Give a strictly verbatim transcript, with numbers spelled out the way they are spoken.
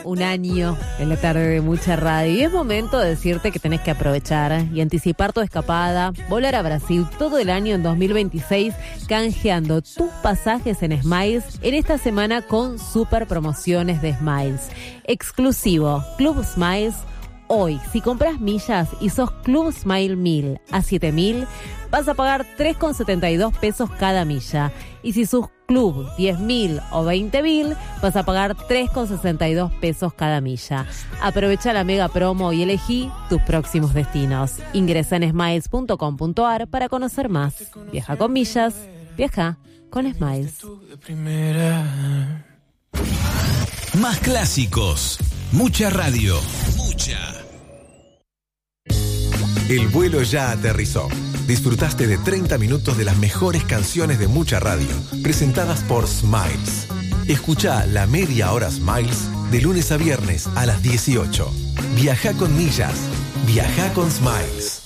Un año en la tarde de mucha radio y es momento de decirte que tenés que aprovechar y anticipar tu escapada, volar a Brasil todo el año en dos mil veintiséis canjeando tus pasajes en Smiles en esta semana con super promociones de Smiles. Exclusivo, Club Smiles. Hoy, si compras millas y sos Club Smile mil a siete mil, vas a pagar tres con setenta y dos pesos cada milla. Y si sos Club diez mil o veinte mil, vas a pagar tres con sesenta y dos pesos cada milla. Aprovecha la mega promo y elegí tus próximos destinos. Ingresa en smiles punto com punto a r para conocer más. Viaja con millas, viaja con Smiles. Más clásicos, mucha radio, mucha. El vuelo ya aterrizó. Disfrutaste de treinta minutos de las mejores canciones de mucha radio, presentadas por Smiles. Escucha la media hora Smiles de lunes a viernes a las dieciocho. Viaja con millas. Viaja con Smiles.